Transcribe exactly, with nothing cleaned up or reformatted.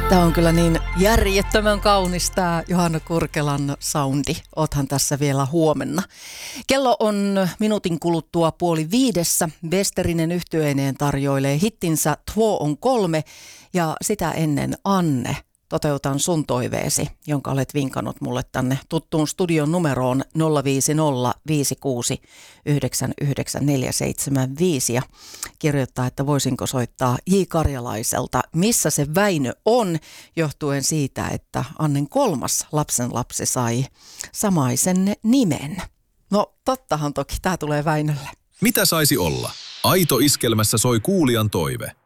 Tämä on kyllä niin järjettömän kaunis tämä Johanna Kurkelan soundi. Oothan tässä vielä huomenna. Kello on minuutin kuluttua puoli viidessä. Westerinen yhtyeineen tarjoilee hittinsä Tuo on kolme ja sitä ennen Anne. Toteutan sun toiveesi, jonka olet vinkannut mulle tänne tuttuun studion numeroon nolla viisi nolla viisi kuusi yhdeksän yhdeksän neljä seitsemän viisi ja kirjoittaa, että voisinko soittaa J. Karjalaiselta, missä se Väinö on, johtuen siitä, että Annen kolmas lapsenlapsi sai samaisen nimen. No tottahan toki, tämä tulee Väinölle. Mitä saisi olla? Aito iskelmässä soi kuulijan toive.